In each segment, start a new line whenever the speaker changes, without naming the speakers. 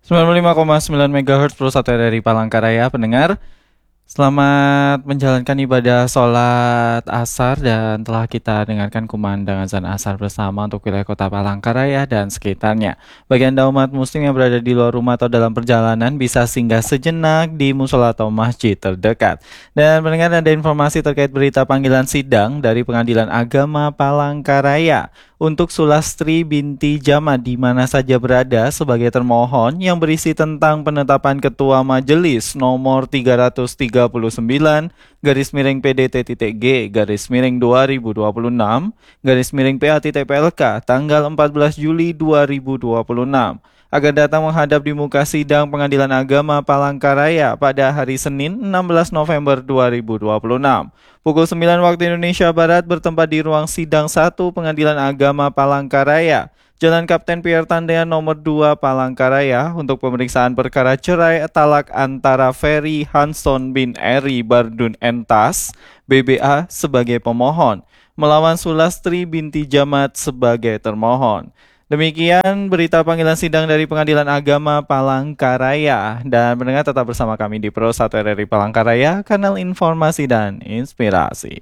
95,9 MHz Pro 1 RRI Palangkaraya. Pendengar, selamat menjalankan ibadah sholat asar dan telah kita dengarkan kumandang azan asar bersama untuk wilayah kota Palangkaraya dan sekitarnya. Bagi Anda umat muslim yang berada di luar rumah atau dalam perjalanan bisa singgah sejenak di musola atau masjid terdekat. Dan pendengar, ada informasi terkait berita panggilan sidang dari Pengadilan Agama Palangkaraya untuk Sulastri binti Jama di mana saja berada sebagai termohon yang berisi tentang penetapan Ketua Majelis nomor 339 garis miring PDT.G garis miring 2026 garis miring PA.PLK tanggal 14 Juli 2026 agar datang menghadap di muka sidang Pengadilan Agama Palangkaraya pada hari Senin 16 November 2026. Pukul 9 waktu Indonesia Barat bertempat di ruang sidang 1 Pengadilan Agama Palangkaraya, Jalan Kapten Pierre Tandean nomor 2 Palangkaraya untuk pemeriksaan perkara cerai talak antara Ferry Hanson bin Eri Bardun Entas, BBA sebagai pemohon, melawan Sulastri binti Jamat sebagai termohon. Demikian berita panggilan sidang dari Pengadilan Agama Palangkaraya. Dan pendengar tetap bersama kami di Pro 1 RRI Palangkaraya, kanal informasi dan inspirasi.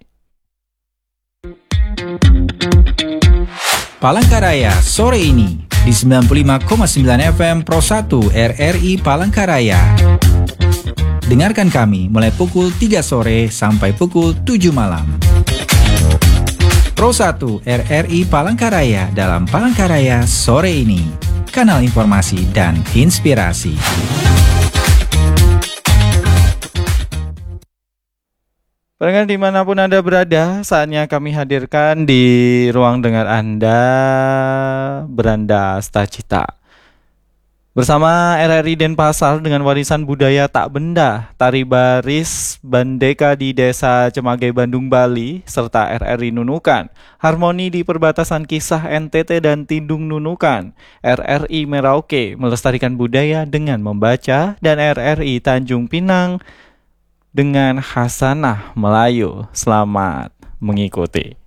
Palangkaraya sore ini di 95,9 FM Pro 1 RRI Palangkaraya. Dengarkan kami mulai pukul 3 sore sampai pukul 7 malam. Pro 1 RRI Palangkaraya dalam Palangkaraya sore ini, kanal informasi dan inspirasi.
Pendengar dimanapun Anda berada, saatnya kami hadirkan di ruang dengar Anda, Beranda Stacita. Bersama RRI Denpasar dengan warisan budaya tak benda, tari baris Bandeka di Desa Cemage, Bandung, Bali, serta RRI Nunukan, harmoni di perbatasan kisah NTT dan Tidung Nunukan, RRI Merauke melestarikan budaya dengan membaca, dan RRI Tanjung Pinang dengan Hasanah Melayu. Selamat mengikuti.